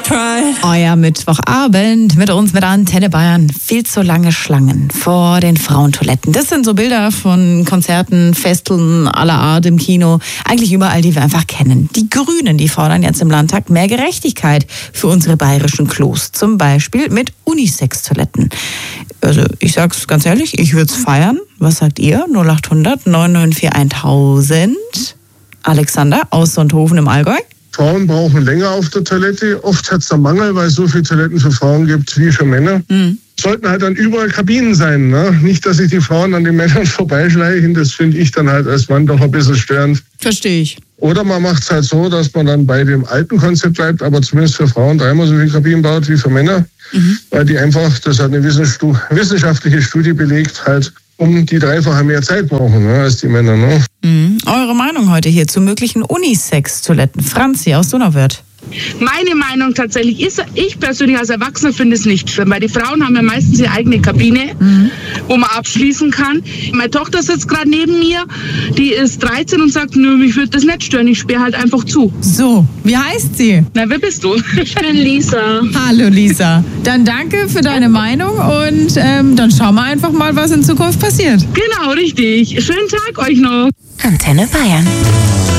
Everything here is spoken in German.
Euer Mittwochabend mit uns mit Antenne Bayern. Viel zu lange Schlangen vor den Frauentoiletten. Das sind so Bilder von Konzerten, Festeln aller Art im Kino. Eigentlich überall, die wir einfach kennen. Die Grünen, die fordern jetzt im Landtag mehr Gerechtigkeit für unsere bayerischen Klos. Zum Beispiel mit Unisex-Toiletten. Also ich sag's ganz ehrlich, ich würde es feiern. Was sagt ihr? 0800 994 1000. Alexander aus Sonthofen im Allgäu. Frauen brauchen länger auf der Toilette. Oft hat es da Mangel, weil es so viele Toiletten für Frauen gibt wie für Männer. Sollten halt dann überall Kabinen sein. Ne? Nicht, dass sich die Frauen an den Männern vorbeischleichen. Das finde ich dann halt als Mann doch ein bisschen störend. Verstehe ich. Oder man macht es halt so, dass man dann bei dem alten Konzept bleibt, aber zumindest für Frauen 3-mal so viele Kabinen baut wie für Männer. Weil die einfach, das hat eine wissenschaftliche Studie belegt, halt um die 3-fache mehr Zeit brauchen, ne, als die Männer. Ne? Eure Meinung heute hier zu möglichen Unisex-Toiletten. Franzi aus Donauwörth. Meine Meinung tatsächlich ist, ich persönlich als Erwachsener finde es nicht schlimm, weil die Frauen haben ja meistens ihre eigene Kabine, wo man abschließen kann. Meine Tochter sitzt gerade neben mir, die ist 13 und sagt, nö, mich würde das nicht stören, ich sperre halt einfach zu. So, wie heißt sie? Na, wer bist du? Ich bin Lisa. Hallo Lisa. Dann danke für deine Meinung und dann schauen wir einfach mal, was in Zukunft passiert. Genau, richtig. Schönen Tag euch noch. Antenne Bayern.